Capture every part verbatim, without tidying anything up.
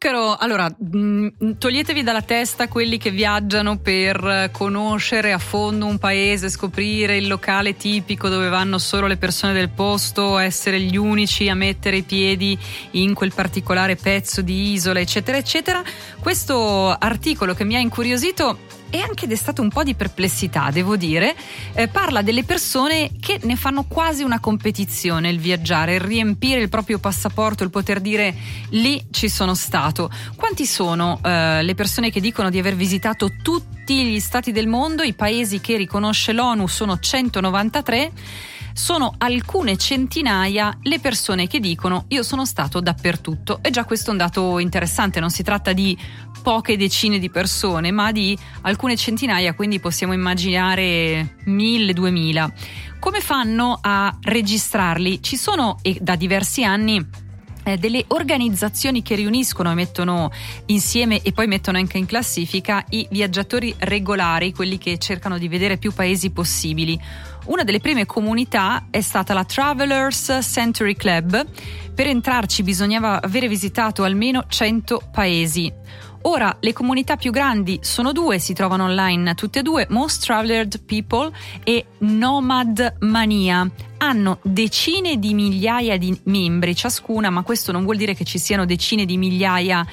zucchero, allora mh, toglietevi dalla testa quelli che viaggiano per conoscere a fondo un paese, scoprire il locale tipico dove vanno solo le persone del posto, essere gli unici a mettere i piedi in quel particolare pezzo di isola, eccetera eccetera. Questo articolo, che mi ha incuriosito e anche destato un po' di perplessità, devo dire, eh, parla delle persone che ne fanno quasi una competizione, il viaggiare, il riempire il proprio passaporto, il poter dire lì ci sono stato. Quanti sono eh, le persone che dicono di aver visitato tutti gli stati del mondo? I paesi che riconosce l'ONU sono centonovantatré. Sono alcune centinaia le persone che dicono io sono stato dappertutto. E già questo è un dato interessante, non si tratta di poche decine di persone ma di alcune centinaia, quindi possiamo immaginare mille, duemila. Come fanno a registrarli? Ci sono, e da diversi anni, Eh, delle organizzazioni che riuniscono e mettono insieme e poi mettono anche in classifica i viaggiatori regolari, quelli che cercano di vedere più paesi possibili. Una delle prime comunità è stata la Travelers Century Club. Per entrarci bisognava avere visitato almeno cento paesi. Ora le comunità più grandi sono due, si trovano online tutte e due, Most Traveled People e Nomad Mania. Hanno decine di migliaia di membri ciascuna, ma questo non vuol dire che ci siano decine di migliaia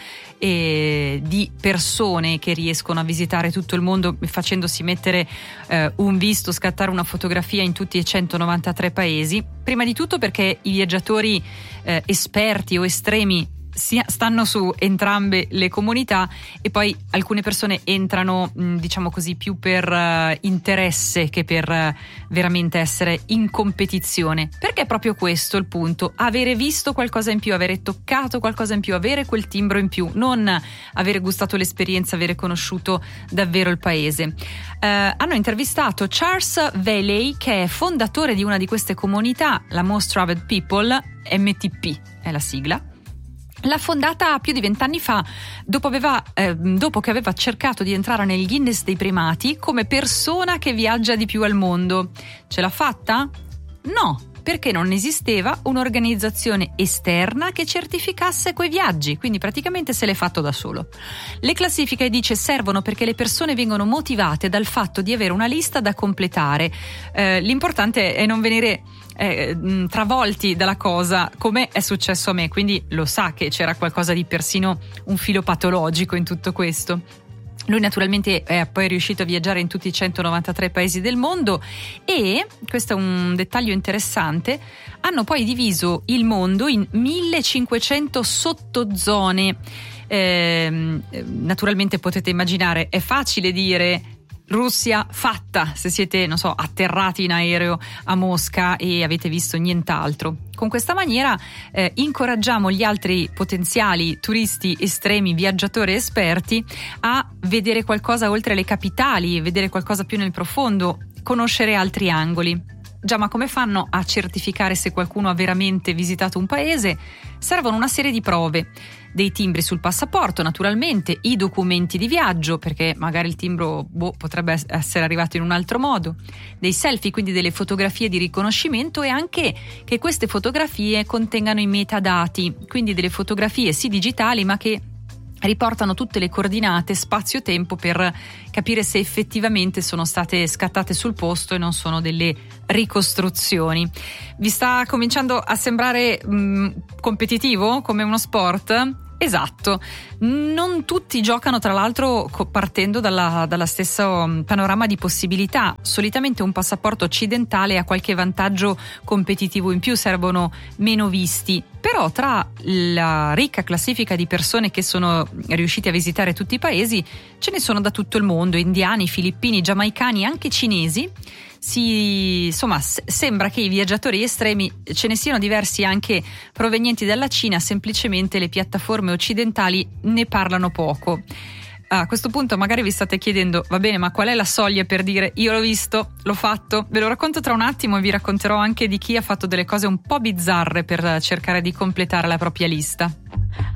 eh, di persone che riescono a visitare tutto il mondo facendosi mettere eh, un visto, scattare una fotografia in tutti e centonovantatré paesi. Prima di tutto perché i viaggiatori eh, esperti o estremi stanno su entrambe le comunità, e poi alcune persone entrano diciamo così più per uh, interesse che per uh, veramente essere in competizione, perché è proprio questo il punto: avere visto qualcosa in più, avere toccato qualcosa in più, avere quel timbro in più, non avere gustato l'esperienza, avere conosciuto davvero il paese. Uh, hanno intervistato Charles Veley, che è fondatore di una di queste comunità, la Most Traveled People, M T P è la sigla. L'ha fondata più di vent'anni fa, dopo, aveva, eh, dopo che aveva cercato di entrare nel Guinness dei primati come persona che viaggia di più al mondo. Ce l'ha fatta? No, perché non esisteva un'organizzazione esterna che certificasse quei viaggi, quindi praticamente se l'è fatto da solo. Le classifiche, dice, servono perché le persone vengono motivate dal fatto di avere una lista da completare. Eh, l'importante è non venire Eh, travolti dalla cosa, come è successo a me, quindi lo sa che c'era qualcosa di persino un filo patologico in tutto questo. Lui naturalmente è poi riuscito a viaggiare in tutti i centonovantatré paesi del mondo, e questo è un dettaglio interessante: hanno poi diviso il mondo in millecinquecento sottozone. Eh, naturalmente potete immaginare, è facile dire Russia fatta se siete, non so, atterrati in aereo a Mosca e avete visto nient'altro. Con questa maniera eh, incoraggiamo gli altri potenziali turisti estremi, viaggiatori esperti, a vedere qualcosa oltre le capitali, vedere qualcosa più nel profondo, conoscere altri angoli. Già, ma come fanno a certificare se qualcuno ha veramente visitato un paese? Servono una serie di prove: dei timbri sul passaporto, naturalmente, i documenti di viaggio, perché magari il timbro boh, potrebbe essere arrivato in un altro modo, dei selfie, quindi delle fotografie di riconoscimento, e anche che queste fotografie contengano i metadati, quindi delle fotografie sì digitali ma che riportano tutte le coordinate spazio-tempo per capire se effettivamente sono state scattate sul posto e non sono delle ricostruzioni. Vi sta cominciando a sembrare mh, competitivo come uno sport? Esatto, non tutti giocano tra l'altro partendo dalla, dalla stessa panorama di possibilità. Solitamente un passaporto occidentale ha qualche vantaggio competitivo in più, servono meno visti, però tra la ricca classifica di persone che sono riusciti a visitare tutti i paesi ce ne sono da tutto il mondo: indiani, filippini, giamaicani, anche cinesi. Si, insomma, s- sembra che i viaggiatori estremi ce ne siano diversi anche provenienti dalla Cina, semplicemente le piattaforme occidentali ne parlano poco. A questo punto magari vi state chiedendo: va bene, ma qual è la soglia per dire io l'ho visto, l'ho fatto? Ve lo racconto tra un attimo, e vi racconterò anche di chi ha fatto delle cose un po' bizzarre per cercare di completare la propria lista.